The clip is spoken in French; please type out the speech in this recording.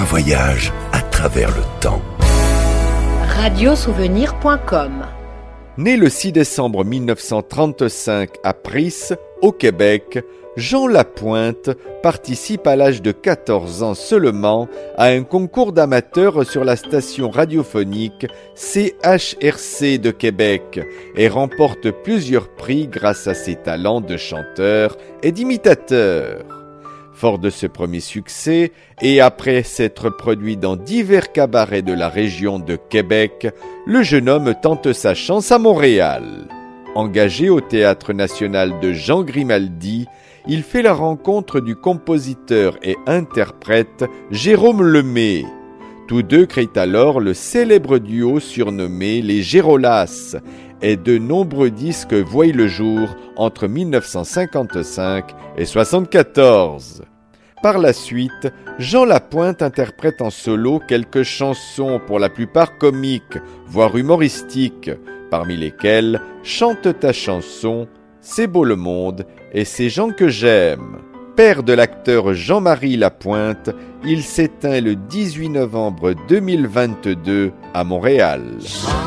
voyage à travers le temps. Radiosouvenir.com. Né le 6 décembre 1935 à Prysse, au Québec, Jean Lapointe participe à l'âge de 14 ans seulement à un concours d'amateurs sur la station radiophonique CHRC de Québec et remporte plusieurs prix grâce à ses talents de chanteur et d'imitateur. Fort de ce premier succès, et après s'être produit dans divers cabarets de la région de Québec, le jeune homme tente sa chance à Montréal. Engagé au Théâtre national de Jean Grimaldi, il fait la rencontre du compositeur et interprète Jérôme Lemay. Tous deux créent alors le célèbre duo surnommé les Gérolas, et de nombreux disques voient le jour entre 1955 et 1974. Par la suite, Jean Lapointe interprète en solo quelques chansons pour la plupart comiques, voire humoristiques, parmi lesquelles « Chante ta chanson »,« C'est beau le monde » et « Ces gens que j'aime ». Père de l'acteur Jean-Marie Lapointe, il s'éteint le 18 novembre 2022 à Montréal.